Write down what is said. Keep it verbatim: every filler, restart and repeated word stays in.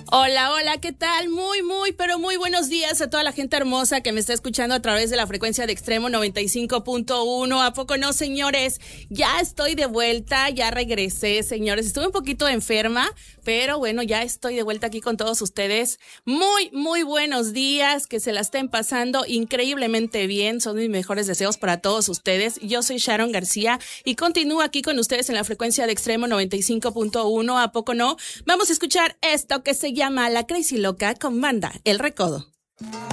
Hola, hola, ¿qué tal? Muy, muy, pero muy buenos días a toda la gente hermosa que me está escuchando a través de la frecuencia de Extremo noventa y cinco punto uno. ¿A poco no, señores? Ya estoy de vuelta, ya regresé, señores. Estuve un poquito enferma, pero bueno, ya estoy de vuelta aquí con todos ustedes. Muy, muy buenos días, que se la estén pasando increíblemente bien. Son mis mejores deseos para todos ustedes. Yo soy Sharon García y continúo aquí con ustedes en la frecuencia de Extremo noventa y cinco punto uno. ¿A poco no? Vamos a escuchar esto que se llama La Crazy Loca con banda El Recodo.